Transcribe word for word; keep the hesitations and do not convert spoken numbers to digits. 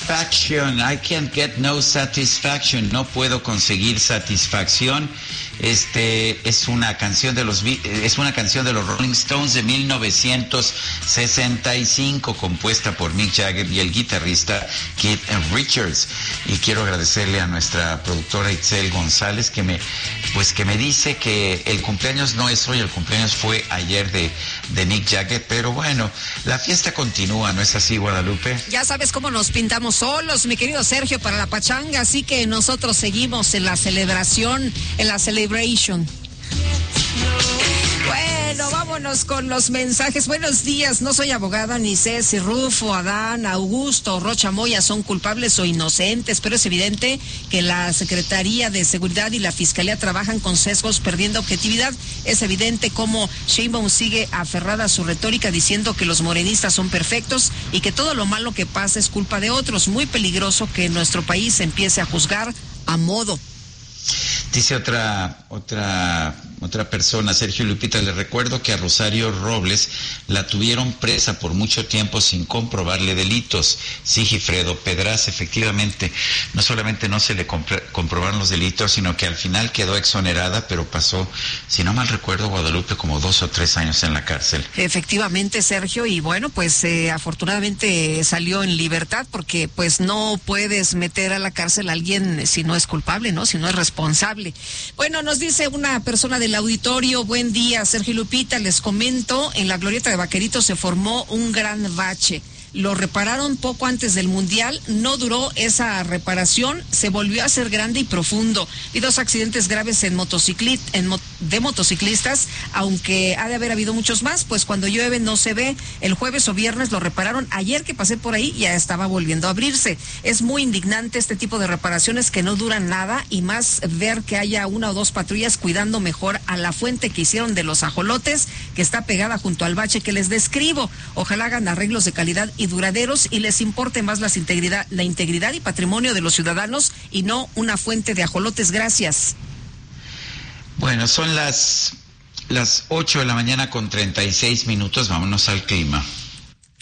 Satisfaction, I can't get no satisfaction, no puedo conseguir satisfacción. Este es una canción de los es una canción de los Rolling Stones de mil novecientos sesenta y cinco, compuesta por Mick Jagger y el guitarrista Keith Richards. Y quiero agradecerle a nuestra productora Itzel González que me pues que me dice que el cumpleaños no es hoy, el cumpleaños fue ayer de, de Mick Jagger, pero bueno, la fiesta continúa, ¿no es así, Guadalupe? Ya sabes cómo nos pintamos solos, mi querido Sergio, para la pachanga, así que nosotros seguimos en la celebración, en la celebration. Bueno, vámonos con los mensajes. Buenos días, no soy abogada, ni sé si Rufo, Adán, Augusto o Rocha Moya son culpables o inocentes, pero es evidente que la Secretaría de Seguridad y la Fiscalía trabajan con sesgos, perdiendo objetividad. Es evidente cómo Sheinbaum sigue aferrada a su retórica diciendo que los morenistas son perfectos y que todo lo malo que pasa es culpa de otros. Muy peligroso que nuestro país empiece a juzgar a modo. Dice otra otra otra persona, Sergio Lupita, le recuerdo que a Rosario Robles la tuvieron presa por mucho tiempo sin comprobarle delitos. Sigifredo Pedraz, efectivamente, no solamente no se le comprobaron los delitos, sino que al final quedó exonerada, pero pasó, si no mal recuerdo, Guadalupe, como dos o tres años en la cárcel. Efectivamente, Sergio, y bueno, pues eh, afortunadamente salió en libertad, porque pues no puedes meter a la cárcel a alguien si no es culpable, ¿no? Si no es responsable. Bueno, nos dice una persona del auditorio, buen día, Sergio Lupita, les comento, en la glorieta de Vaqueritos se formó un gran bache. Lo repararon poco antes del Mundial, no duró esa reparación, se volvió a hacer grande y profundo. Y dos accidentes graves en motociclit, en mo de motociclistas, aunque ha de haber habido muchos más, pues cuando llueve no se ve. El jueves o viernes lo repararon, ayer que pasé por ahí ya estaba volviendo a abrirse. Es muy indignante este tipo de reparaciones que no duran nada, y más ver que haya una o dos patrullas cuidando mejor a la fuente que hicieron de los ajolotes, que está pegada junto al bache que les describo. Ojalá hagan arreglos de calidad y duraderos y les importe más las integridad, la integridad y patrimonio de los ciudadanos y no una fuente de ajolotes. Gracias. Bueno, son las las ocho de la mañana con treinta y seis minutos. Vámonos al clima.